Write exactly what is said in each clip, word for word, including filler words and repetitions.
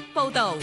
報道。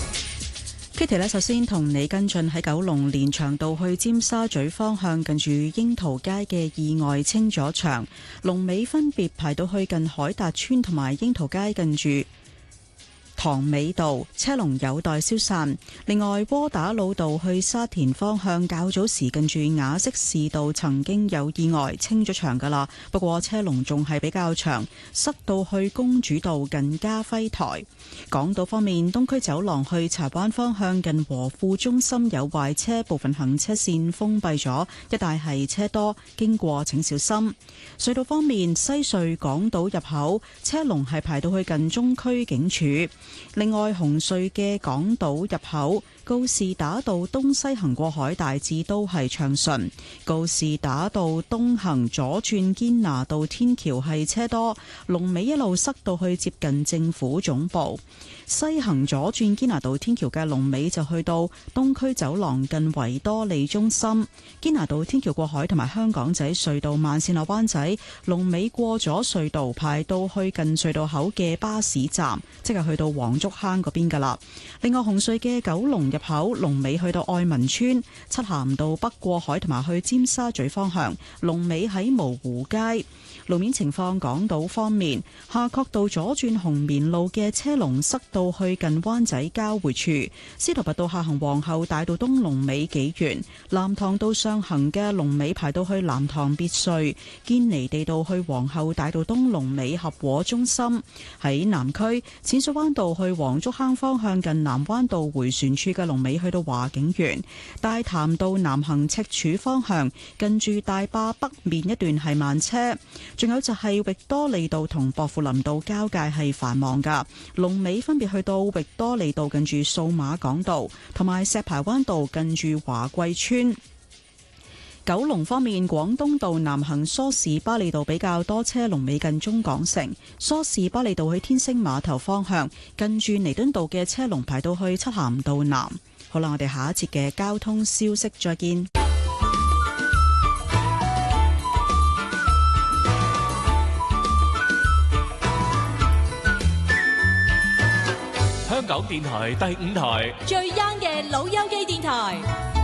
Kitty 呢，首先同你跟進喺九龍連翔道去尖沙咀方向近住櫻桃街嘅意外清咗場，龍尾分別排到去近海達邨同埋櫻桃街近住塘尾道，車龍有待消散。另外，窩打老道去沙田方向較早時近住雅息士道曾經有意外，清咗場噶啦，不過車龍仲係比較長，塞到去公主道近嘉輝台。港島方面，東區走廊去柴灣方向近和富中心有壞車，部分行車線封閉咗，一帶係車多，經過請小心。隧道方面，西隧港島入口車龍係排到去近中區警署。另外，紅隧嘅港島入口告士打道東西行過海大致都係暢順，告士打道東行左轉堅拿道天橋係車多，龍尾一路塞到去接近政府總部。西行左轉堅拿道天橋嘅龍尾就去到東區走廊近維多利中心。堅拿道天橋過海同埋香港仔隧道慢線落灣仔，龍尾過咗隧道排到去近隧道口嘅巴士站，即係去到黃竹坑嗰邊噶啦。另外，紅隧嘅九龍入口龍尾去到愛民村，漆咸道北過海同埋去尖沙咀方向龍尾喺蕪湖街。路面情況，港島方面，夏慤道左轉紅棉路嘅車龍塞到去近灣仔交匯處，司徒拔道下行皇后大道東龍尾幾遠，藍塘道上行嘅龍尾排到去藍塘別墅，堅尼地道去皇后大道東龍尾合和中心。喺南區，淺水灣道去黃竹坑方向近南灣道迴旋處嘅龍尾去到華景園，大潭道南行赤柱方向近住大壩北面一段係慢車。仲有就係域多利道同薄扶林道交界係繁忙噶，龍尾分別去到域多利道近住數碼港道，同埋石排灣道近住華貴村。九龍方面，廣東道南行梳士巴利道比較多車，龍尾近中港城。梳士巴利道去天星碼頭方向近住彌敦道嘅車龍排到去漆咸道南。好啦，我哋下一節嘅交通消息再見。 香港電台第五台最 young 嘅老友記電台。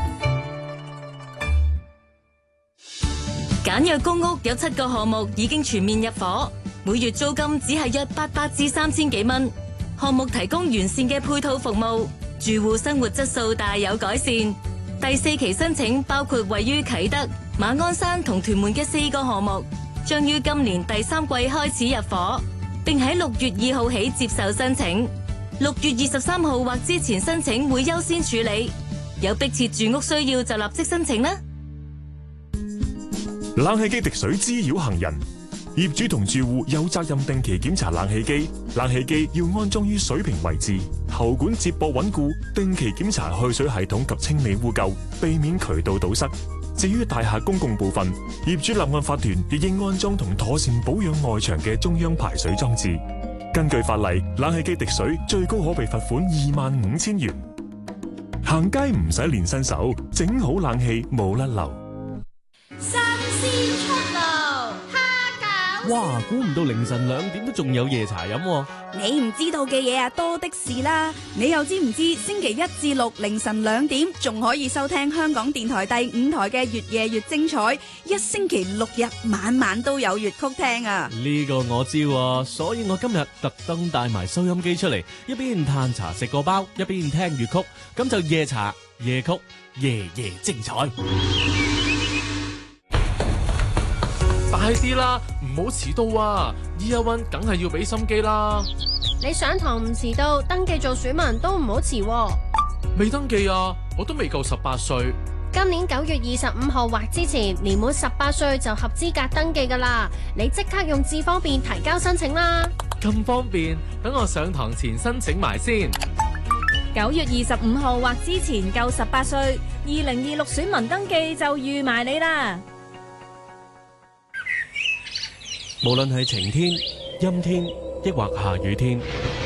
簡約公屋有七個項目已經全面入伙，每月租金只係約八百至三千幾蚊。項目提供完善嘅配套服務，住戶生活質素大有改善。第四期申請包括位於啟德、馬鞍山同屯門嘅四個項目，將於今年第三季開始入伙，並喺六月二號起接受申請。六月二十三號或之前申請會優先處理，有迫切住屋需要就立即申請啦。 冷氣機滴水滋擾行人，業主同住戶有責任定期檢查冷氣機，冷氣機要安裝於水平位置，喉管接駁穩固，定期檢查去水系統及清理污垢，避免渠道堵塞。至於大廈公共部分，業主立案法團亦應安裝同妥善保養外牆嘅中央排水裝置。根據法例，冷氣機滴水最高可被罰款二萬五千元。行街唔使練身手，整好冷氣冇甩漏。 新鮮出爐蝦餃， 哇！估唔到凌晨兩點都仲有夜茶飲喎。 你唔知道嘅嘢啊，多的是啦。你又知唔知星期一至六凌晨兩點仲可以收聽香港電台第五台嘅越夜越精彩，一星期六日晚晚都有粵曲聽啊。 呢個我知喎，所以我今日特登帶埋收音機出嚟，一邊嘆茶食個包，一邊聽粵曲，咁就夜茶夜曲夜夜精彩。快啲啦，唔好遲到啊 ！Year One 梗係要俾心機啦。 你上堂唔遲到，登記做選民都唔好遲喎。 未登記啊，我都未夠十八歲。 今年九月二十五號或之前，年滿十八歲就合資格登記噶啦。你即刻用智方便提交申請啦。 咁方便，等我上堂前申請埋先。 九月二十五號或之前夠十八歲，二零二六選民登記就預埋你啦。 無論係晴天、陰天，抑或下雨天，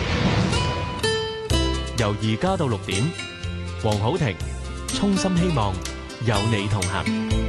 由而家到六點，黃好庭衷心希望有你同行。